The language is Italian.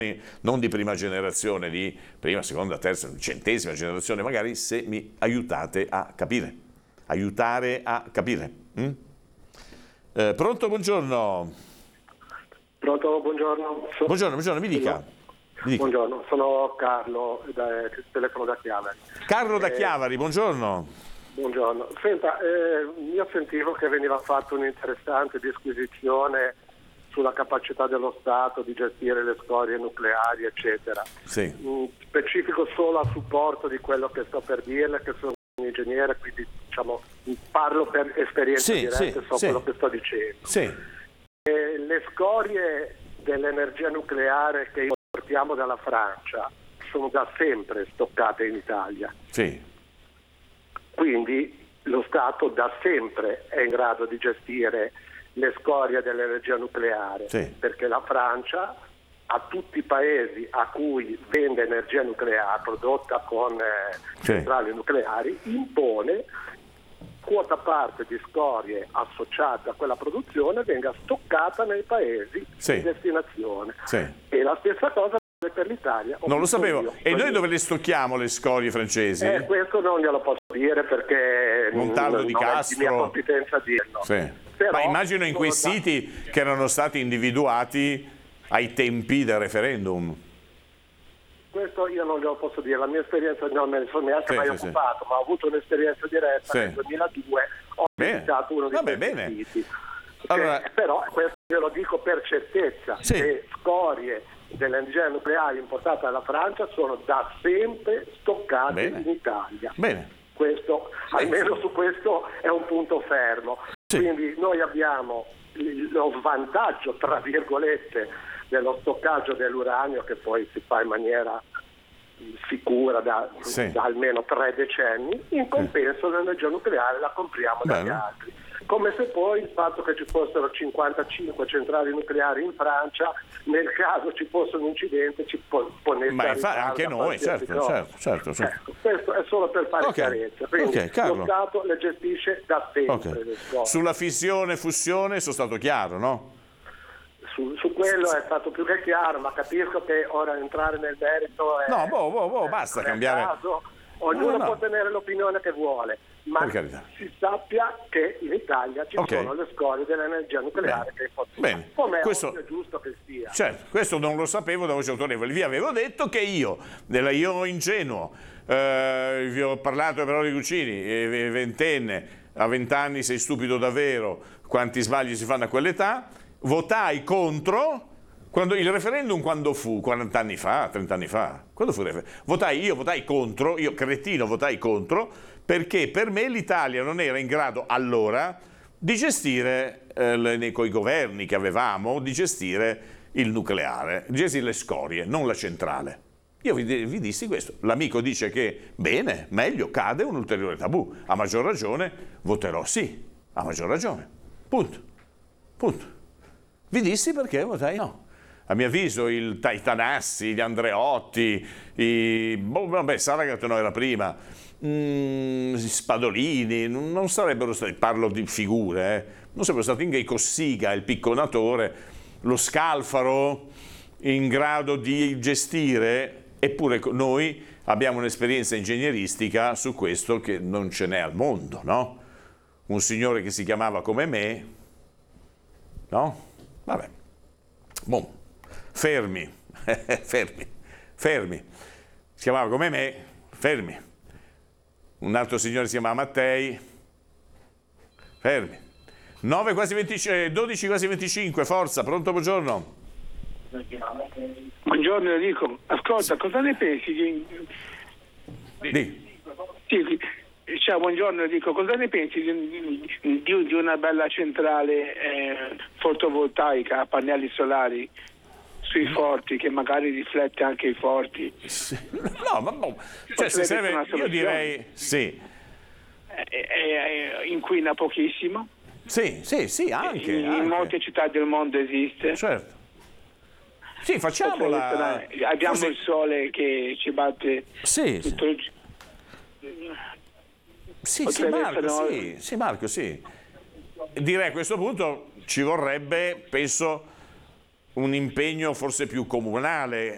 non di prima generazione, di prima, seconda, terza, centesima generazione, magari, se mi aiutate a capire. Aiutare a capire. Pronto, buongiorno. Pronto, buongiorno. Buongiorno, mi dica. Buongiorno, sono Carlo, telefono da Chiavari. Carlo da Chiavari, buongiorno. Buongiorno. Senta, io sentivo che veniva fatta un'interessante disquisizione sulla capacità dello Stato di gestire le scorie nucleari, eccetera. Sì. Specifico solo a supporto di quello che sto per dirle, che sono un ingegnere, quindi diciamo parlo per esperienza diretta, quello che sto dicendo. Sì. Le scorie dell'energia nucleare che importiamo dalla Francia sono da sempre stoccate in Italia. Sì. Quindi lo Stato da sempre è in grado di gestire le scorie dell'energia nucleare, perché la Francia a tutti i paesi a cui vende energia nucleare prodotta con centrali nucleari impone quota parte di scorie associate a quella produzione venga stoccata nei paesi di destinazione. E la stessa cosa per l'Italia. Non lo sapevo. E noi dove le stocchiamo le scorie francesi? Questo non glielo posso dire perché Montaldo di Castro. È di mia competenza dirlo. Però, ma immagino in quei siti che erano stati individuati ai tempi del referendum. Questo io non glielo posso dire, la mia esperienza non me ne sono neanche mai occupato, ma ho avuto un'esperienza diretta nel 2002, ho visitato uno di questi siti. Allora, però questo glielo dico per certezza, le scorie dell'energia nucleare importata dalla Francia sono da sempre stoccate in Italia. Questo, almeno su questo è un punto fermo. Quindi noi abbiamo lo svantaggio, tra virgolette, dello stoccaggio dell'uranio che poi si fa in maniera sicura da almeno 3 decenni, in compenso l'energia nucleare la compriamo dagli altri. Come se poi il fatto che ci fossero 55 centrali nucleari in Francia, nel caso ci fosse un incidente, ci ponesse ma anche noi, certo. Questo è solo per fare chiarezza. Quindi lo Stato le gestisce da sempre. Sulla fissione, fusione sono stato chiaro, no? Su quello è stato più che chiaro, ma capisco che ora entrare nel merito è... No, basta cambiare... Caso. Ognuno può tenere l'opinione che vuole, ma si sappia che in Italia ci sono le scorie dell'energia nucleare che Bene. Come questo è giusto che sia. Certo, questo non lo sapevo da voce autorevoli. Vi avevo detto che io ingenuo, vi ho parlato però di Cucini, ventenne, a 20 anni sei stupido davvero, quanti sbagli si fanno a quell'età, votai contro. Quando il referendum quando fu? 40 anni fa, 30 anni fa? Quando fu il referendum? Io votai contro, io cretino votai contro, perché per me l'Italia non era in grado allora di gestire, coi governi che avevamo, di gestire il nucleare, di gestire le scorie, non la centrale. Io vi dissi questo. L'amico dice che bene, meglio, cade un ulteriore tabù. A maggior ragione voterò sì, a maggior ragione. Punto. Vi dissi perché votai no. A mio avviso il Taitanassi, gli Andreotti, Saragat no era prima, Spadolini, non sarebbero stati, parlo di figure, non sarebbero stati in Cossiga, il picconatore, lo Scalfaro in grado di gestire, eppure noi abbiamo un'esperienza ingegneristica su questo che non ce n'è al mondo, no? Un signore che si chiamava come me, no? Vabbè, fermi, si chiamava come me, fermi. Un altro signore si chiamava Mattei, fermi. 9 quasi 25, 12 quasi 25, forza, pronto, buongiorno. Buongiorno Enrico, ascolta, cosa ne pensi Ciao, buongiorno Enrico, cosa ne pensi di una bella centrale fotovoltaica a pannelli solari sui forti, che magari riflette anche i forti? No, ma se serve, io direi sì. Inquina pochissimo. Sì, anche. In molte città del mondo esiste. Certo. Sì, facciamola. Abbiamo il sole che ci batte tutto il giorno. Sì, Marco, sì. Direi a questo punto ci vorrebbe, penso, un impegno forse più comunale,